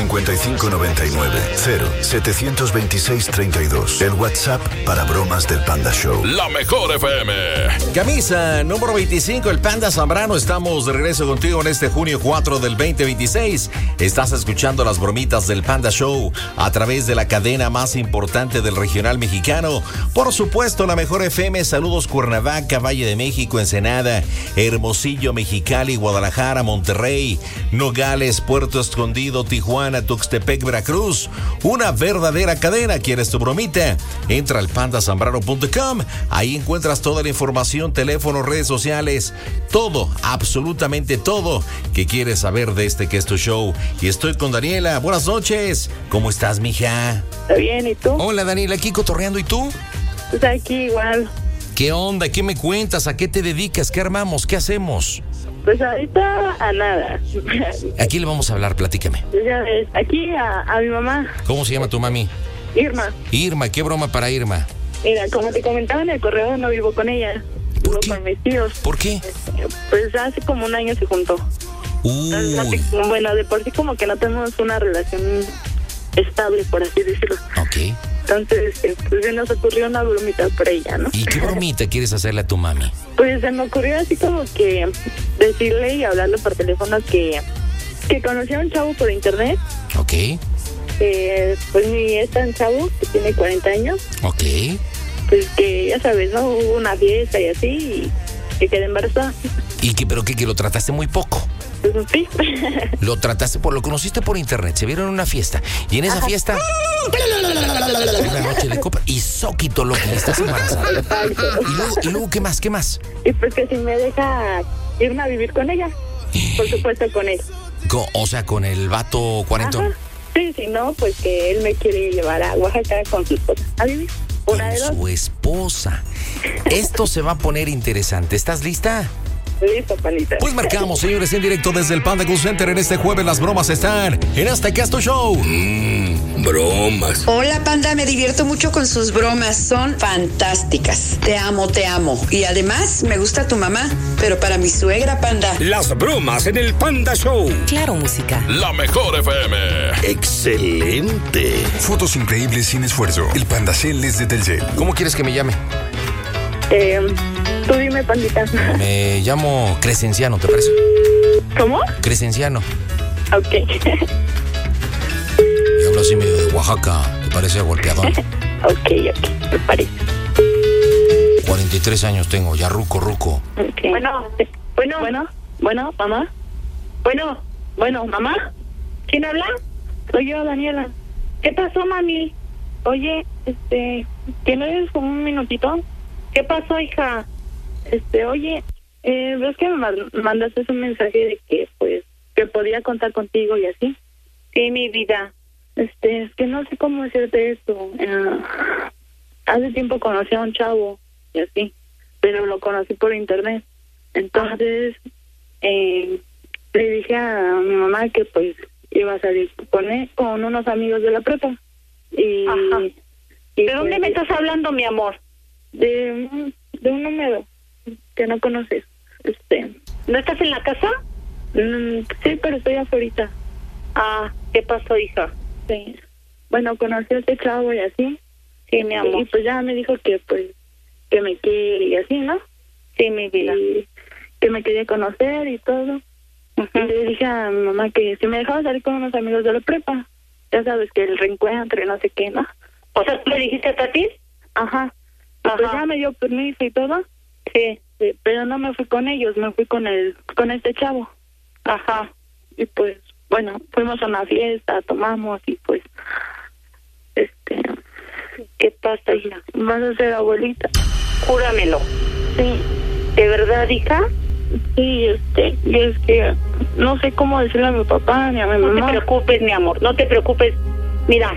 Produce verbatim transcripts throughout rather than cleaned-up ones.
cincuenta y cinco noventa y nueve, cero setecientos veintiséis treinta y dos. El WhatsApp para bromas del Panda Show. La mejor F M. Camisa número veinticinco, el Panda Zambrano. Estamos de regreso contigo en este junio cuatro del veinte veintiséis. Estás escuchando las bromitas del Panda Show a través de la cadena más importante del regional mexicano. Por supuesto, la mejor F M. Saludos Cuernavaca, Valle de México, Ensenada, Hermosillo, Mexicali, Guadalajara, Monterrey, Nogales, Puerto Escondido, Tijuana, Tuxtepec, Veracruz. Una verdadera cadena. ¿Quieres tu bromita? Entra al panda zambrano punto com. Ahí encuentras toda la información, teléfono, redes sociales, todo, absolutamente todo que quieres saber de este que es tu show. Y estoy con Daniela. Buenas noches. ¿Cómo estás, mija? Está bien, ¿y tú? Hola, Daniela, aquí cotorreando. ¿Y tú? Pues aquí igual. ¿Qué onda? ¿Qué me cuentas? ¿A qué te dedicas? ¿Qué armamos? ¿Qué hacemos? Pues ahorita a nada. ¿A quién le vamos a hablar? Platícame. Ya ves, aquí a, a mi mamá. ¿Cómo se llama tu mami? Irma. Irma, ¿qué broma para Irma? Mira, como te comentaba en el correo, no vivo con ella. ¿Por Vivo qué? con mis tíos. ¿Por qué? Pues hace como un año se juntó. Uy. Hace- Bueno, de por sí como que no tenemos una relación estable, por así decirlo. Ok. Entonces, eh, pues se nos ocurrió una bromita por ella, ¿no? ¿Y qué bromita quieres hacerle a tu mami? Pues se me ocurrió así como que decirle y hablarle por teléfono que, que conocí a un chavo por internet. Ok, Eh, pues mi es tan chavo, que tiene cuarenta años, ok. pues que ya sabes, ¿no? Hubo una fiesta y así, y que quedé embarazada. ¿Y qué, pero qué, que lo trataste muy poco? Pues sí. Lo trataste, por lo conociste por internet, se vieron en una fiesta. Y en esa Ajá. fiesta, una noche de copa y soquito lo que estás embarazada. Y luego, y luego, ¿qué más? ¿Qué más? Y pues que si me deja irme a vivir con ella, por supuesto con él. Co- o sea, con el vato cuarentón. Ajá. Sí, si no, pues que él me quiere llevar a Oaxaca con su esposa a vivir. Una de Con dos. su esposa. Esto se va a poner interesante. ¿Estás lista? Listo, panita. Pues marcamos, señores, en directo desde el Panda Cool Center. En este jueves las bromas están en Hasta que es tu show. Mmm, bromas. Hola, Panda, me divierto mucho con sus bromas, son fantásticas. Te amo, te amo. Y además, me gusta tu mamá, pero para mi suegra, Panda. Las bromas en el Panda Show. Claro, música. La mejor F M. Excelente. Fotos increíbles sin esfuerzo. El Pandacel es de Telcel. ¿Cómo quieres que me llame? Eh, tú dime, pandita. Me llamo Crescenciano, ¿te parece? ¿Cómo? Crescenciano. Ok. Y hablo así medio de Oaxaca, ¿te parece golpeador? ok, ok, me parece. cuarenta y tres años tengo, ya ruco, ruco. Okay. Bueno, bueno, bueno, bueno, mamá. Bueno, bueno, mamá. ¿Quién habla? Soy yo, Daniela. ¿Qué pasó, mami? Oye, este, ¿tienes como un minutito? ¿Qué pasó, hija? Este, oye, eh, ¿ves que me ma- mandaste un mensaje de que, pues, que podía contar contigo y así? Sí, mi vida. Este, es que no sé cómo decirte esto. Eh, hace tiempo conocí a un chavo y así, pero lo conocí por internet. Entonces, eh, le dije a mi mamá que, pues, iba a salir con él, con unos amigos de la prepa. Y, Ajá. y ¿De dónde pues, me estás hablando, mi amor? De, un- de un número que no conoces. Este, ¿No estás en la casa? mm, sí, pero estoy afuera. Ah, ¿qué pasó, hija? Sí. Bueno, conocí a este chavo y así. Sí, mi amor. Y pues ya me dijo que, pues, que me quiere y así, ¿no? Sí, mi vida. Y que me quería conocer y todo. Ujú. Y le dije a mi mamá que si me dejaba salir con unos amigos de la prepa, ya sabes que el reencuentro y no sé qué, ¿no? O sea, ¿tú le dijiste a Tati? Ajá. Y pues Ajá. ya me dio permiso y todo. Sí. Sí, pero no me fui con ellos, me fui con el con este chavo. Ajá. Y pues, bueno, fuimos a una fiesta, tomamos y pues, este, ¿Qué pasa, hija? vas a ser abuelita. Júramelo. Sí, ¿De verdad, hija? sí, este, y es que no sé cómo decirle a mi papá ni a mi No te mamá. preocupes, mi amor. No te preocupes. Mira.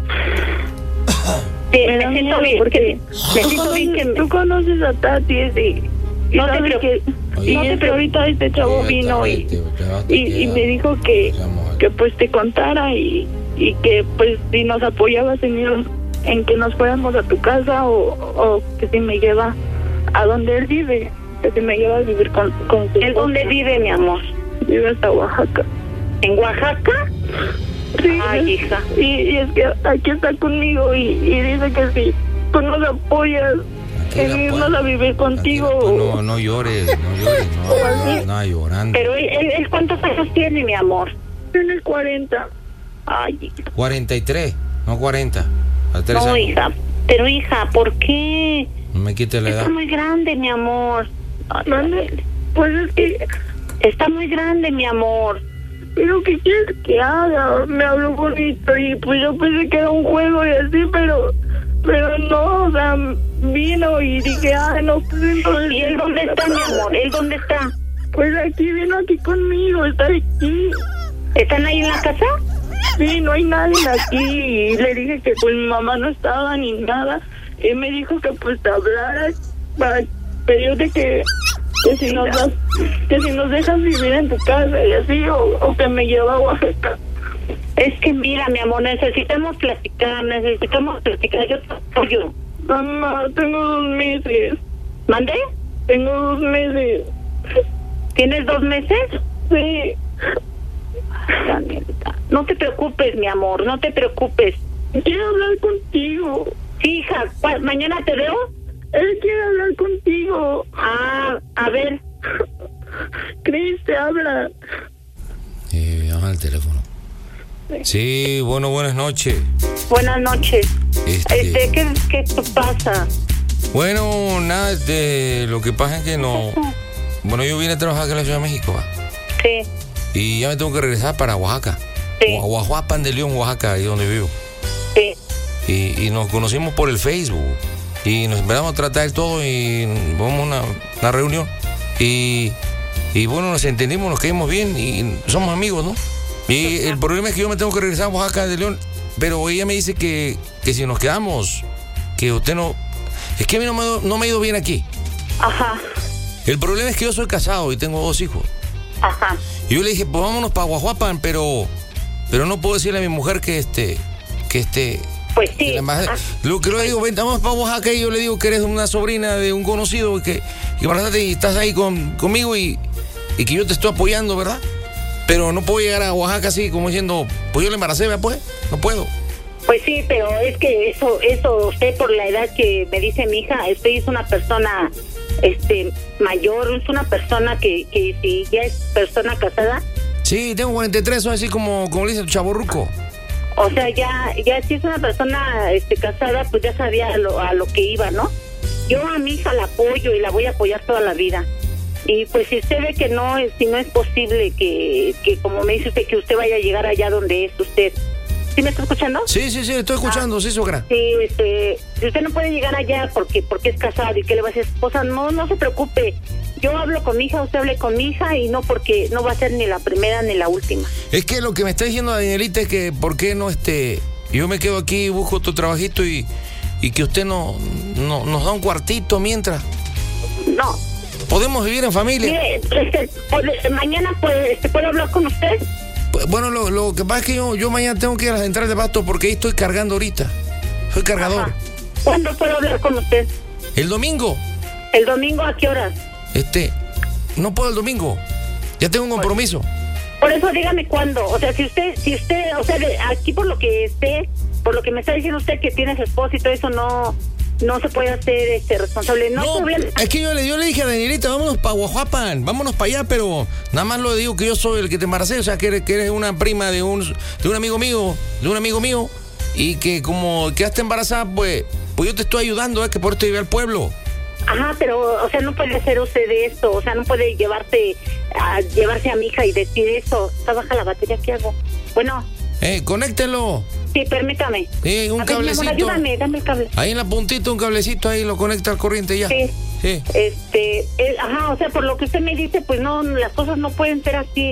Sí, Me me, da siento miedo bien. porque Me tú siento bien que conoces, me... tú conoces a Tati y, y No te sabes que preocupes. y No te es que preocupes. ahorita este chavo vino y, y, y me dijo que, que pues te contara y, y que pues si nos apoyabas en, ir- en que nos fuéramos a tu casa o, o que si me lleva a donde él vive, que si me lleva a vivir con, con su ¿En dónde esposa. vive, mi amor? Vive hasta Oaxaca. ¿En Oaxaca? Sí, Ay, hija. Y, y es que aquí está conmigo y, y dice que si tú nos apoyas Tranquila, en irnos pues. a vivir contigo. Tranquila, pues, no, no llores, no llores, no, no, nada llorando. Pero él, él- él ¿cuántos años tiene, mi amor? Tienes cuarenta. Ay, hija. cuarenta y tres, no cuarenta. A tres No, años. hija. Pero, hija, ¿por qué? No me quites la edad. Está muy grande, mi amor. Ay, ¿Mande? Pues es que, está muy grande, mi amor. pero ¿qué quieres que haga? Me habló bonito y pues yo pensé que era un juego y así, pero, pero no, o sea, vino y dije, ay, no, pues entonces... ¿Y él dónde está, mi amor? ¿Él dónde está? Pues aquí vino aquí conmigo, está aquí. ¿Están ahí en la casa? Sí, no hay nadie aquí. Y le dije que pues mi mamá no estaba ni nada. Él me dijo que pues te hablara para pedirte que, que si nos das, que si nos dejas vivir en tu casa y así, o, o que me lleva a Oaxaca. Es que mira, mi amor, necesitamos platicar, necesitamos platicar. Yo te apoyo. Mamá, tengo dos meses. ¿Mandé? Tengo dos meses. ¿Tienes dos meses? Sí. Danielita, no te preocupes, mi amor, no te preocupes. Quiero hablar contigo. Sí, hija, ¿cuál- ¿mañana te veo? Él quiere hablar contigo. Ah, a ver. Cris, te habla. Eh, llama al teléfono. Sí, bueno, buenas noches. Buenas noches. Este, Este, ¿qué, qué pasa? Bueno, nada, este, lo que pasa es que no... Bueno, yo vine a trabajar aquí en la Ciudad de México, ¿va? Sí, Y ya me tengo que regresar para Oaxaca. Sí. Gua- Guajuapan de León, Oaxaca, ahí donde vivo. sí. Y, y nos conocimos por el Facebook. Y nos empezamos a tratar todo y vamos a una, una reunión. Y, y bueno, nos entendimos, nos caímos bien y somos amigos, ¿no? Y el problema es que yo me tengo que regresar a Oaxaca de León. Pero ella me dice que, que si nos quedamos, que usted no... Es que a mí no me, no me ha ido bien aquí. Ajá, El problema es que yo soy casado y tengo dos hijos. ajá. Y yo le dije, pues vámonos para Guajuapan, pero pero no puedo decirle a mi mujer que este que este Pues que sí. la más- Ah, lo que le digo, ven, vamos para Oaxaca, y yo le digo que eres una sobrina de un conocido que que embarazaste y estás ahí con, conmigo y, y que yo te estoy apoyando, ¿verdad? Pero no puedo llegar a Oaxaca así como diciendo, pues yo le embaracé, ¿verdad? Pues no puedo. Pues sí, pero es que eso, eso, usted por la edad que me dice mi hija, usted es una persona, este, mayor, es una persona que, que si ya es persona casada, Sí, tengo cuarenta y tres, soy así como, como le dice el chavorruco. o sea, ya, ya si es una persona, este, casada, pues ya sabía a lo, a lo que iba, ¿no? Yo a mi hija la apoyo y la voy a apoyar toda la vida. Y pues si usted ve que no, es- si no es posible que, que como me dice usted, que usted vaya a llegar allá donde es usted. ¿Sí me está escuchando? Sí, sí, sí, estoy escuchando, sí, suegra. Sí, este, si usted no puede llegar allá porque porque es casado y que le va a decir esposa, no, no se preocupe. Yo hablo con mi hija, usted hable con mi hija y no porque no va a ser ni la primera ni la última. Es que lo que me está diciendo Danielita es que por qué no este yo me quedo aquí y busco otro trabajito y, y que usted no, no nos da un cuartito mientras No. podemos vivir en familia. Mire, este, puede- mañana puede, este, ¿puedo hablar con usted? Pues, bueno, lo, lo que pasa es que yo, yo mañana tengo que ir a la central de Pasto porque ahí estoy cargando ahorita. Soy cargador. Ajá. ¿Cuándo puedo hablar con usted? El domingo, ¿El domingo a qué horas? este, no puedo el domingo. Ya tengo un compromiso. Por eso dígame cuándo. O sea, si usted, si usted, o sea, de- aquí por lo que esté, por lo que me está diciendo usted que tiene su esposo y todo eso, no, no se puede hacer este responsable. No, hay No, problema. es que yo le, yo le dije a Danielita, vámonos para Guajuapan, vámonos para allá, pero nada más lo digo que yo soy el que te embaracé, o sea, que eres, que eres una prima de un, de un amigo mío, de un amigo mío, y que como quedaste embarazada, pues, pues yo te estoy ayudando, es que por esto llevé al pueblo. Ajá, pero, o sea, no puede hacer usted esto, o sea, no puede llevarte a llevarse a mi hija y decir eso. Está baja la batería, ¿qué hago? Bueno, Eh, conéctelo. sí, permítame. Eh, un A ver, mi amor, cablecito. ayúdame, dame el cable. Ahí en la puntita un cablecito, ahí lo conecta al corriente y ya. Sí. Sí. Este, eh, ajá, o sea, por lo que usted me dice, pues no, las cosas no pueden ser así.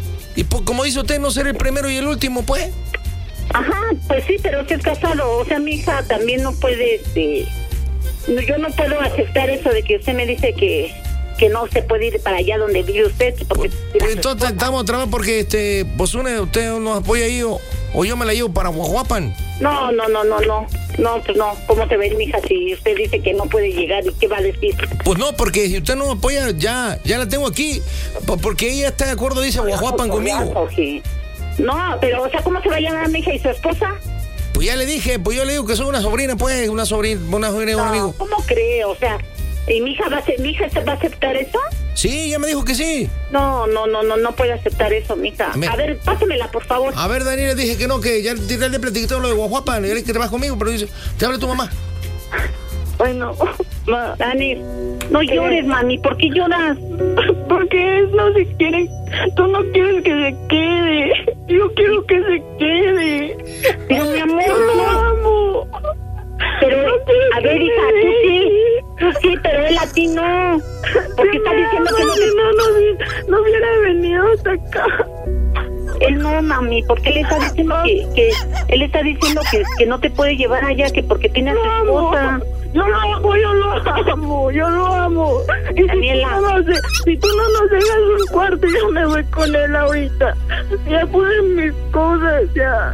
Y pues, como dice usted, no ser el primero y el último, pues. Ajá, pues sí, pero usted es casado, o sea, mi hija también no puede, este, no, yo no puedo aceptar eso de que usted me dice que, que no se puede ir para allá donde vive usted, porque... Pues entonces estamos otra vez porque este, pues una, usted nos apoya ahí o, o yo me la llevo para Guajuapan. No, no, no, no, no, no, pues no, ¿cómo te ves, mija, si usted dice que no puede llegar y qué va a decir? Pues no, porque si usted no me apoya, ya, ya la tengo aquí. Po- Porque ella está de acuerdo, dice Guajuapan conmigo. Oye, No, pero, o sea, ¿cómo se va a llamar mi hija y su esposa? Pues ya le dije, pues yo le digo que soy una sobrina, pues, una sobrina, una sobrina de un No, amigo. ¿cómo cree? O sea, ¿y mi hija va a, ser, mi hija va a aceptar eso? Sí, ya me dijo que sí. No, no, no, no, no puede aceptar eso, mija. Me- A ver, pásamela, por favor. A ver, Daniel, le dije que no, que ya, ya le platiqué todo lo de Guajuapan, y él que te vas conmigo, pero dice, te habla tu mamá. Bueno, ma, Dani, no llores, mami. ¿Por qué lloras? porque él no se quiere, tú no quieres que se quede, yo quiero que se quede. Pero, mi amor, Yo lo no. amo. Pero, No quiero a que ver, se hija, tú sí. quede. Tú sí, pero él a ti no. ¿Por qué está diciendo que no Si te... no, no, hubi- no hubiera venido hasta acá. Él no, mami, porque él está diciendo que, que él está diciendo que, que no te puede llevar allá, que porque tiene a Lo su amo. esposa. Yo lo amo, yo lo amo, yo lo amo. Y si Daniela. tú, no nos, si tú no nos dejas un cuarto, yo me voy con él ahorita. Ya puse mis cosas, ya.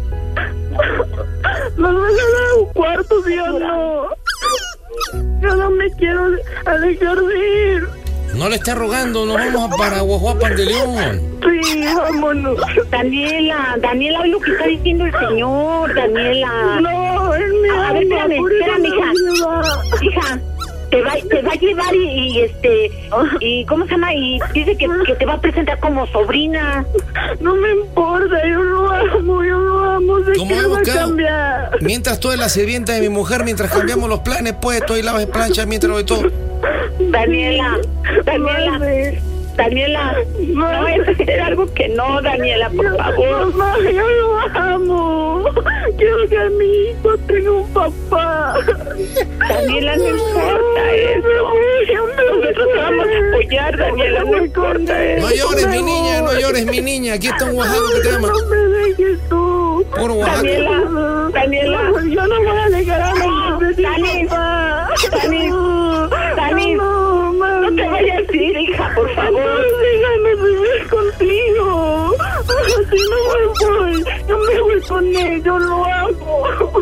Nos vas a dar un cuarto, ¿sí o no? Yo no me quiero alejar de ir. No le estés rogando, nos vamos a para Guajuapan de León. Sí, vámonos. Daniela, Daniela, oye lo que está diciendo el señor, Daniela. No, él me A ver, ama, espérame, por eso espérame, me hija. lleva. Hija, te va, te va a llevar y, y este, y ¿cómo se llama? Y dice que, que te va a presentar como sobrina. No me importa, yo lo amo, yo lo amo. Sé ¿Cómo que hemos va a quedado? cambiar. Mientras tú eres la sirvienta de mi mujer, mientras cambiamos los planes, pues, tú ahí lavas planchas, mientras lo de todo. Daniela, Daniela, Mami. Daniela, no vayas a hacer algo que no, Daniela, por favor. Mamá, yo lo amo. Quiero que mi hijo tenga un papá. Daniela, no importa eso. Nosotros te vamos a apoyar, Daniela, no importa eso. No llores, mi niña, no llores, mi niña. Aquí está un oaxaco que te ama. No me dejes tú. Puro oaxaco. Daniela, Daniela. Yo no voy a dejar a No, mi Dani, papá. Dani, Dani, No, mami. no te vayas a ir, hija, por favor. Déjame vivir contigo. Si no me voy, yo me voy con él. Yo lo amo.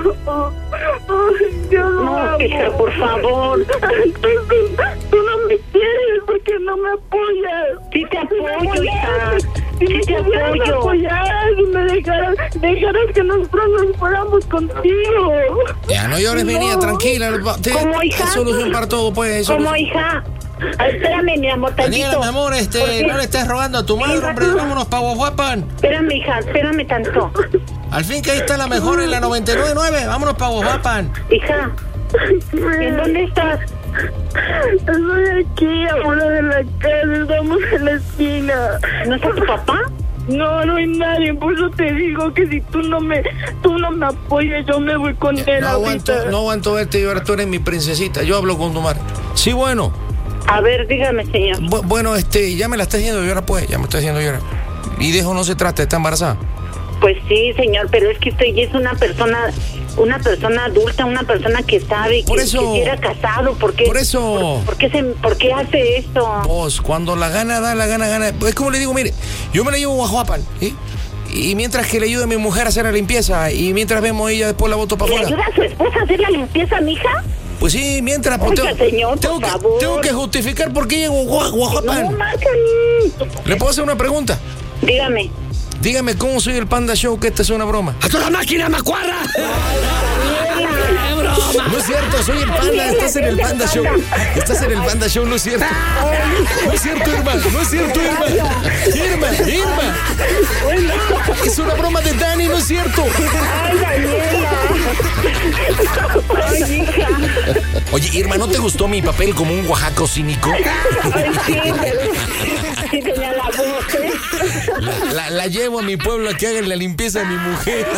Ay, yo lo No, amo. hija, por favor. Entonces, tú no me quieres porque no me apoyas. Sí te apoyo, hija. Si Sí me te pudieras apoyo. apoyar, si me dejaras, dejaras que nosotros nos fuéramos contigo. Ya, no llores, mi niña, tranquila. Te- ¿Cómo, hija? Hay solución para todo, pues. hay ¿Cómo, solución. hija? Ah, espérame, mi amor, tantito. Daniela, mi amor, ¿Por este, qué? no le estés rogando a tu madre, hombre. Vámonos para Guajuapan. Espérame, hija, espérame tanto. Al fin que ahí está la mejor en la noventa y nueve punto nueve. Vámonos para Guajuapan. Hija, ¿en dónde estás? Estoy aquí, afuera de la casa, estamos en la esquina. ¿No está tu papá? No, no hay nadie, por eso te digo que si tú no me, tú no me apoyas, yo me voy con él No aguanto, ahorita. no aguanto verte llorar. Tú eres mi princesita. Yo hablo con tu madre. Sí, bueno. A ver, dígame, señor. Bu- bueno, este, ya me la está haciendo llorar, pues. Ya me está haciendo llorar. Y de eso no se trata, está embarazada. Pues sí, señor, pero es que usted ya es una persona, una persona adulta, una persona que sabe Por que, eso- que si era casado. ¿Por qué? Por eso. ¿Por qué, se, ¿Por qué hace esto? Vos, cuando la gana da, la gana gana. Es como le digo, mire, yo me la llevo a Guajuapan, ¿sí? Y mientras que le ayude a mi mujer a hacer la limpieza, y mientras vemos ella después la boto para ¿Le afuera. ayuda a su esposa a hacer la limpieza, mija? Pues sí, mientras, pues, Oiga, tengo, señor, por tengo que, favor. tengo que justificar por qué llego a Gua- No, Guajuapan. maca. ¿Le puedo hacer una pregunta? Dígame. Dígame cómo soy el Panda Show, que esta es una broma. ¡A toda máquina, macuarra! No es cierto, soy el Panda, estás en el Panda Show. Estás en el Panda Show, no es cierto. No es cierto, Irma, no es cierto, Irma. Irma, Irma. Es una broma de Dani, no es cierto. Ay, Daniela. Ay, hija. Oye, Irma, ¿no te gustó mi papel como un oaxaco cínico? Ay, sí, pero sí tenía la voz, ¿eh? La, la- la llevo a mi pueblo a que hagan la limpieza a mi mujer.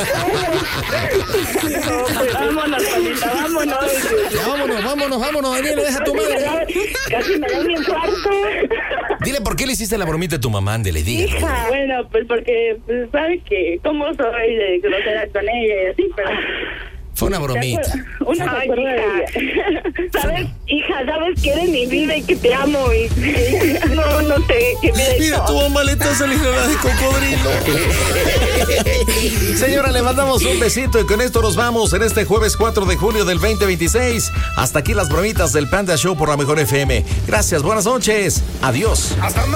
No, pues vámonos, Panita, vámonos. Ya, vámonos, vámonos, vámonos, Daniela, deja a tu madre. Casi me da un infarto. Dile por qué le hiciste la bromita a tu mamá, ándele, diga. Hija. Bueno, pues porque, pues, sabes que cómo soy de grosera con ella y así, pero... Fue una bromita. Una se Ay, acuerda de hija. ella. ¿Sabes, hija? ¿Sabes que eres mi vida y que te amo? Y, y- no, no te... Que mira, Mira, tu mamá le está saliendo la de cocodrilo. Señora, le mandamos un besito y con esto nos vamos en este jueves cuatro de julio del veinte veintiséis. Hasta aquí las bromitas del Panda Show por la Mejor F M. Gracias, buenas noches. Adiós. ¡Hasta